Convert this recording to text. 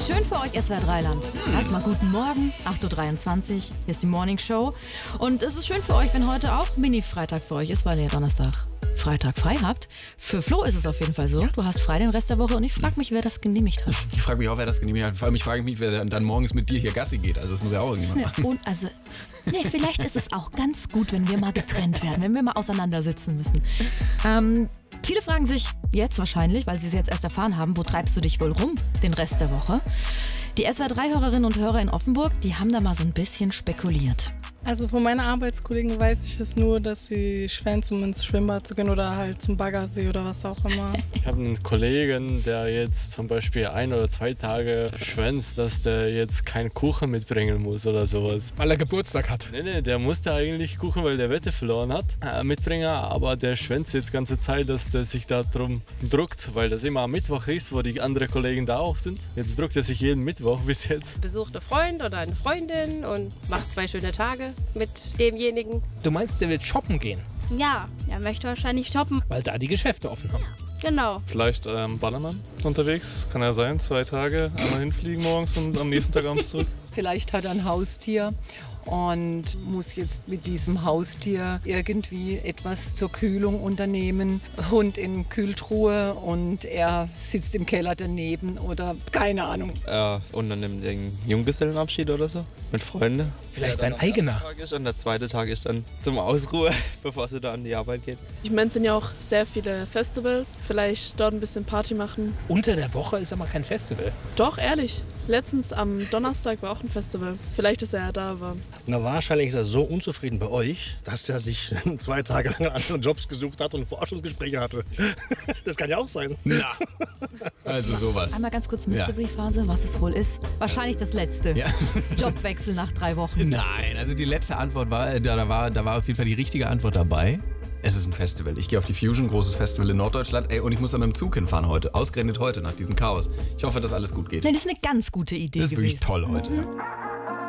Schön für euch, SWR 3 Land. Erstmal guten Morgen, 8.23 Uhr, hier ist die Morning Show. Und es ist schön für euch, wenn heute auch Mini-Freitag für euch ist, weil ihr Donnerstag, Freitag frei habt. Für Flo ist es auf jeden Fall so. Du hast frei den Rest der Woche und ich frage mich, wer das genehmigt hat. Ich frage mich auch, wer das genehmigt hat. Vor allem frage ich mich, wer dann morgens mit dir hier Gassi geht. Also das muss ja auch irgendjemand machen. Und vielleicht ist es auch ganz gut, wenn wir mal getrennt werden, wenn wir mal auseinandersitzen müssen. Viele fragen sich jetzt wahrscheinlich, weil sie es jetzt erst erfahren haben, wo treibst du dich wohl rum den Rest der Woche? Die SWR3-Hörerinnen und Hörer in Offenburg, die haben da mal so ein bisschen spekuliert. Also von meinen Arbeitskollegen weiß ich das nur, dass sie schwänzen, um ins Schwimmbad zu gehen oder halt zum Baggersee oder was auch immer. Ich habe einen Kollegen, der jetzt zum Beispiel 1 oder 2 Tage schwänzt, dass der jetzt keinen Kuchen mitbringen muss oder sowas. Weil er Geburtstag hat. Nee, der musste eigentlich Kuchen, weil der Wette verloren hat, mitbringen, aber der schwänzt jetzt die ganze Zeit, dass der sich da drum druckt, weil das immer am Mittwoch ist, wo die anderen Kollegen da auch sind. Jetzt druckt er sich jeden Mittwoch bis jetzt. Besucht einen Freund oder eine Freundin und macht 2 schöne Tage mit demjenigen. Du meinst, der will shoppen gehen? Ja, er möchte wahrscheinlich shoppen. Weil da die Geschäfte offen haben. Genau. Vielleicht Ballermann unterwegs, kann ja sein, 2 Tage, einmal hinfliegen morgens und am nächsten Tag abends zurück. Vielleicht hat er ein Haustier und muss jetzt mit diesem Haustier irgendwie etwas zur Kühlung unternehmen. Hund in Kühltruhe und er sitzt im Keller daneben oder keine Ahnung. Er unternimmt einen Junggesellenabschied oder so mit Freunden. Vielleicht sein eigener. Und der zweite Tag ist dann zum Ausruhe, bevor sie da an die Arbeit geht. Ich meine, es sind ja auch sehr viele Festivals. Vielleicht dort ein bisschen Party machen. Unter der Woche ist aber kein Festival. Doch, ehrlich. Letztens am Donnerstag war auch ein Festival. Vielleicht ist er ja da, aber... Na, wahrscheinlich ist er so unzufrieden bei euch, dass er sich 2 Tage lang andere Jobs gesucht hat und Forschungsgespräche hatte. Das kann ja auch sein. Na, also sowas. Einmal ganz kurz Mystery-Phase, was es wohl ist. Wahrscheinlich das letzte. Ja. Jobwechsel nach 3 Wochen. Nein, also die letzte Antwort war, da war auf jeden Fall die richtige Antwort dabei. Es ist ein Festival. Ich gehe auf die Fusion, großes Festival in Norddeutschland. Ey, und ich muss da mit dem Zug hinfahren heute. Ausgerechnet heute, nach diesem Chaos. Ich hoffe, dass alles gut geht. Nein, das ist eine ganz gute Idee Das ist wirklich gewesen. toll heute. Ja.